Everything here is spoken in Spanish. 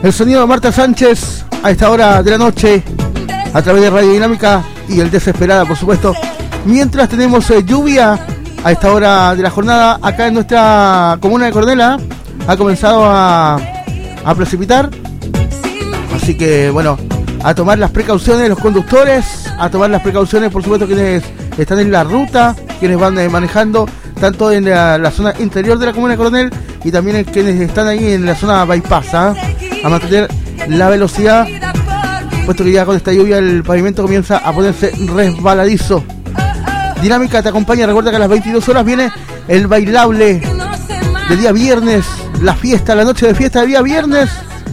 El sonido de Marta Sánchez a esta hora de la noche a través de Radio Dinámica y el Desesperada, por supuesto. Mientras tenemos lluvia a esta hora de la jornada acá en nuestra comuna de Coronela. Ha comenzado a precipitar. Así que bueno, a tomar las precauciones los conductores, a tomar las precauciones por supuesto quienes están en la ruta, quienes van manejando tanto en la zona interior de la comuna de Coronel y también quienes están ahí en la zona bypass, a mantener la velocidad, puesto que ya con esta lluvia el pavimento comienza a ponerse resbaladizo. Dinámica te acompaña, recuerda que a las 22 horas viene el bailable de día viernes, la fiesta, la noche de fiesta de día viernes,